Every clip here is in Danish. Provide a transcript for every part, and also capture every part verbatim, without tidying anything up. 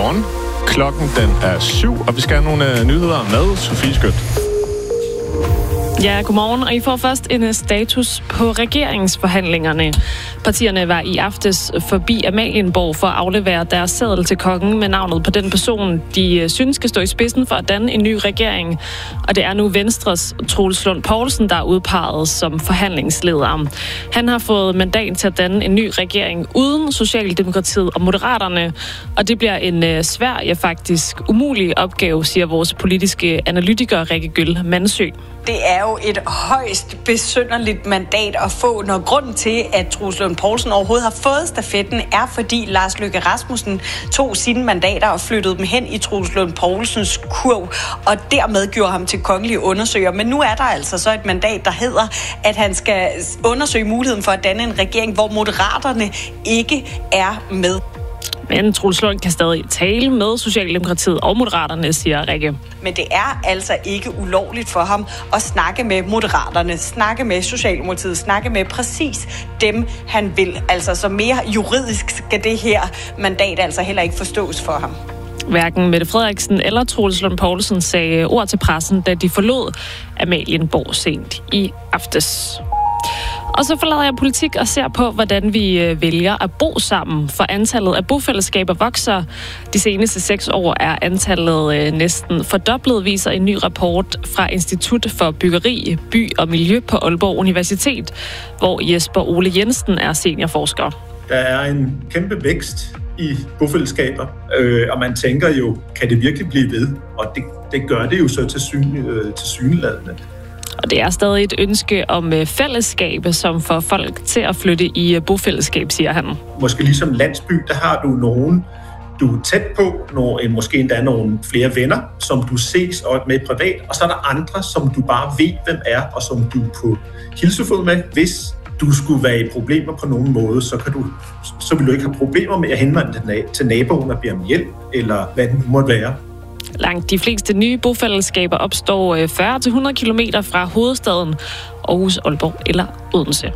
Godmorgen. Klokken den er syv, og vi skal have nogle uh, nyheder med Sofie Skødt. Ja, godmorgen, og I får først en status på regeringsforhandlingerne. Partierne var i aftes forbi Amalienborg for at aflevere deres seddel til kongen med navnet på den person, de synes skal stå i spidsen for at danne en ny regering. Og det er nu Venstres Troels Lund Poulsen, der er udpeget som forhandlingsleder. Han har fået mandat til at danne en ny regering uden Socialdemokratiet og Moderaterne, og det bliver en svær, ja faktisk umulig opgave, siger vores politiske analytiker Rikke Gyll Mandsø. Det er jo et højst besynderligt mandat at få, når grunden til, at Troels Lund Poulsen overhovedet har fået stafetten, er fordi Lars Løkke Rasmussen tog sine mandater og flyttede dem hen i Troels Lund Poulsens kurv, og dermed gjorde ham til kongelig undersøger. Men nu er der altså så et mandat, der hedder, at han skal undersøge muligheden for at danne en regering, hvor Moderaterne ikke er med. Men Troels Lund kan stadig tale med Socialdemokratiet og Moderaterne, siger Rikke. Men det er altså ikke ulovligt for ham at snakke med Moderaterne, snakke med Socialdemokratiet, snakke med præcis dem, han vil. Altså, så mere juridisk skal det her mandat altså heller ikke forstås for ham. Hverken Mette Frederiksen eller Troels Lund Poulsen sagde ord til pressen, da de forlod Amalienborg sent i aftes. Og så forlader jeg politik og ser på, hvordan vi vælger at bo sammen, for antallet af bofællesskaber vokser. De seneste seks år er antallet næsten fordoblet, viser en ny rapport fra Institut for Byggeri, By og Miljø på Aalborg Universitet, hvor Jesper Ole Jensen er seniorforsker. Der er en kæmpe vækst i bofællesskaber, øh, og man tænker jo, kan det virkelig blive ved? Og det, det gør det jo så til, syn, øh, til syneladende. Og det er stadig et ønske om fællesskab, som får folk til at flytte i bofællesskab, siger han. Måske ligesom landsby, der har du nogen, du er tæt på, nogle, måske endda nogle flere venner, som du ses med privat, og så er der andre, som du bare ved, hvem er, og som du er på hilsefod med. Hvis du skulle være i problemer på nogen måde, så, kan du, så vil du ikke have problemer med at henvende til naboen og bede om hjælp, eller hvad det nu måtte være. Langt de fleste nye bofællesskaber opstår fyrre til hundrede kilometer fra hovedstaden Aarhus, Aalborg eller Odense.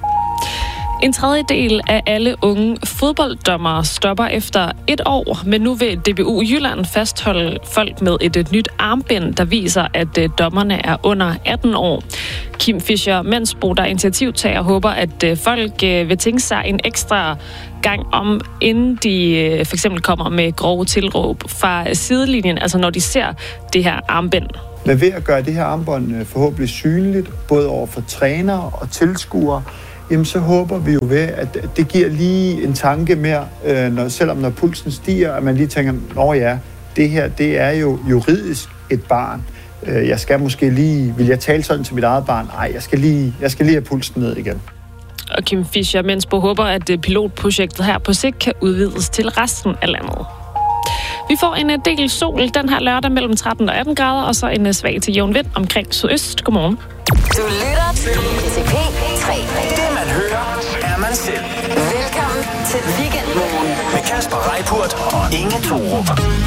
En tredjedel af alle unge fodbolddommere stopper efter et år, men nu vil D B U Jylland fastholde folk med et, et nyt armbind, der viser, at dommerne er under atten år. Kim Fischer Mensbo, der er initiativtager, håber, at folk vil tænke sig en ekstra gang om, inden de for eksempel kommer med grove tilråb fra sidelinjen, altså når de ser det her armbind. Men ved at gøre det her armbånd forhåbentlig synligt, både over for trænere og tilskuere, jamen så håber vi jo ved, at det giver lige en tanke mere, øh, når, selvom når pulsen stiger, at man lige tænker, nå ja, det her, det er jo juridisk et barn. Øh, jeg skal måske lige, vil jeg tale sådan til mit eget barn? Nej, jeg skal lige, jeg skal lige have pulsen ned igen. Og Kim Fischer Mensbo håber, at pilotprojektet her på sigt kan udvides til resten af landet. Vi får en del sol den her lørdag mellem tretten og atten grader, og så en svag til jævn vind omkring sydøst. Godmorgen. Du lytter til P tre. Det man hører, er man selv. Velkommen til Weekendmorgen med Kasper Reippurt og Inge Thorup.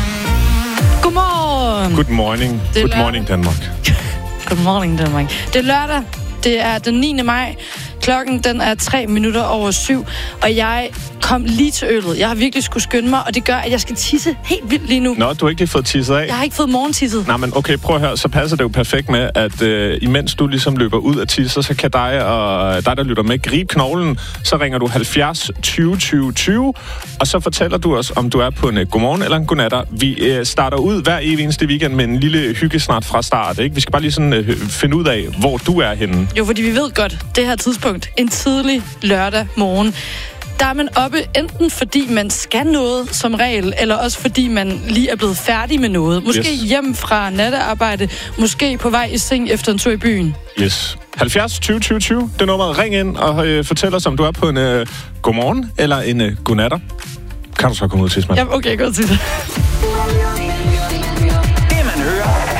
Godmorgen. Good morning. Good morning, Danmark. Good morning, Danmark. Det er lørdag. Det er den niende maj. Klokken den er tre minutter over syv, og jeg kom lige til øllet. Jeg har virkelig skulle skynde mig, og det gør, at jeg skal tisse helt vildt lige nu. Nå, du har ikke lige fået tisset af? Jeg har ikke fået morgentisset. Nej, men okay, prøv at høre. Så passer det jo perfekt med, at øh, imens du ligesom løber ud af tisser, så kan dig og dig, der lytter med, gribe knoglen. Så ringer du halvfjerds tyve tyve tyve, og så fortæller du os, om du er på en uh, godmorgen eller en godnatter. Vi øh, starter ud hver evig eneste weekend med en lille hyggesnart fra start, ikke? Vi skal bare lige sådan øh, finde ud af, hvor du er henne. Jo, fordi vi ved godt, det her tidspunkt, en tidlig lørdag morgen, der er man oppe enten fordi man skal noget som regel, eller også fordi man lige er blevet færdig med noget. Måske yes. hjem fra nattearbejde, måske på vej i seng efter en tur i byen. Yes. halvfjerds tyve tyve tyve, det nummer. Ring ind og øh, fortæl os, om du er på en øh, godmorgen eller en øh, godnatter. Kan du så komme ud til, mand? Ja, okay, godt til det.